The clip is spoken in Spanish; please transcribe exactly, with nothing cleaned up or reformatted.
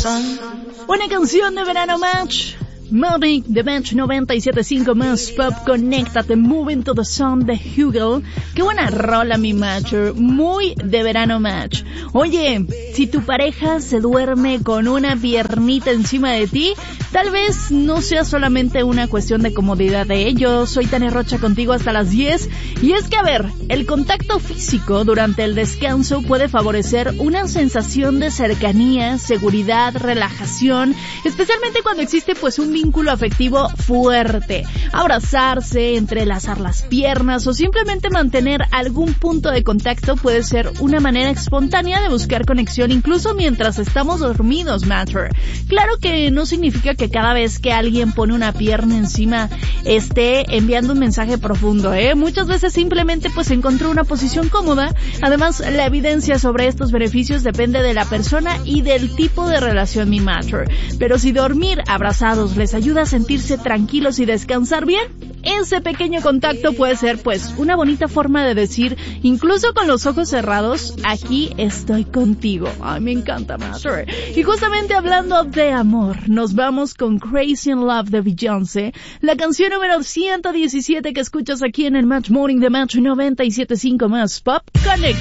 Una canción de verano match. Morning de Match noventa y siete punto cinco más Pop, conéctate, Moving to the Sun de Hugo. Qué buena rola, mi matcher, muy de verano match. Oye, si tu pareja se duerme con una piernita encima de ti, tal vez no sea solamente una cuestión de comodidad de ellos. Soy Tania Rocha contigo hasta las diez. Y es que, a ver, el contacto físico durante el descanso puede favorecer una sensación de cercanía, seguridad, relajación, especialmente cuando existe pues un vínculo afectivo fuerte. Abrazarse, entrelazar las piernas o simplemente mantener algún punto de contacto puede ser una manera espontánea de buscar conexión incluso mientras estamos dormidos, matter. Claro que no significa que cada vez que alguien pone una pierna encima esté enviando un mensaje profundo, ¿eh? Muchas veces simplemente pues encontró una posición cómoda. Además, la evidencia sobre estos beneficios depende de la persona y del tipo de relación, mi matter. Pero si dormir abrazados les ayuda a sentirse tranquilos y descansar bien, ese pequeño contacto puede ser pues una bonita forma de decir, incluso con los ojos cerrados, aquí estoy contigo. Ay, me encanta, matter. Y justamente hablando de amor, nos vamos con Crazy in Love de Beyoncé, la canción número ciento diecisiete que escuchas aquí en el Match Morning de Match noventa y siete punto cinco más Pop Connect.